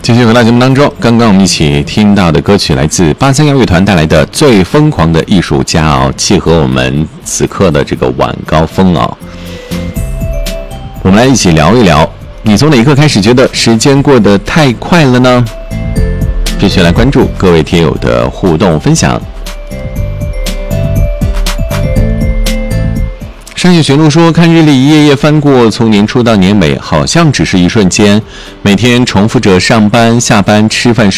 继续回到节目当中，刚刚我们一起听到的歌曲来自831乐团带来的《最疯狂的艺术家》哦，契合我们此刻的这个晚高峰哦。我们来一起聊一聊，你从哪一刻开始觉得时间过得太快了呢？继续来关注各位听友的互动分享。山野玄鹿说，看日历一页页翻过，从年初到年尾，好像只是一瞬间，每天重复着上班、下班、吃饭、